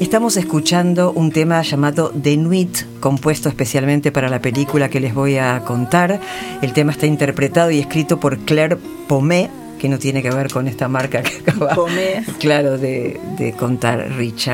Estamos escuchando un tema llamado The Nuit, compuesto especialmente para la película que les voy a contar. El tema está interpretado y escrito por Claire Pomé, que no tiene que ver con esta marca que acaba, claro, de contar Richard.